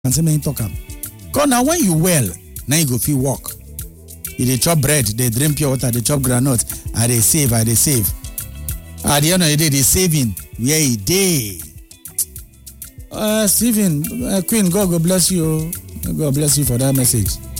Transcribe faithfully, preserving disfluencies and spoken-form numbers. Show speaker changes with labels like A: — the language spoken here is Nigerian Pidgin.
A: and say make talk am. Cause now when you well, now you go fit work. You dey chop bread, dey drink pure water, dey chop groundnut, I dey save, I dey save. At the end of the day, the saving where e dey. Uh, Stephen, uh, Queen, God go bless you. God bless you for that message.